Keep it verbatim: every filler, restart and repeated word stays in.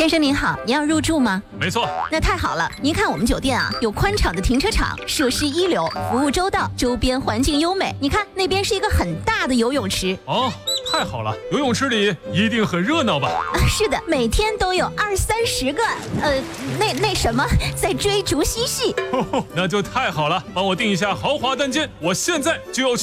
先生您好，您要入住吗？ 没错。 那太好了，您看我们酒店啊，有宽敞的停车场，设施一流，服务周到，周边环境优美。你看那边是一个很大的游泳池。 哦，太好了，游泳池里一定很热闹吧？ 啊，是的，每天都有二三十个，呃，那那什么，在追逐嬉戏。 那就太好了，帮我订一下豪华单间，我现在就要去。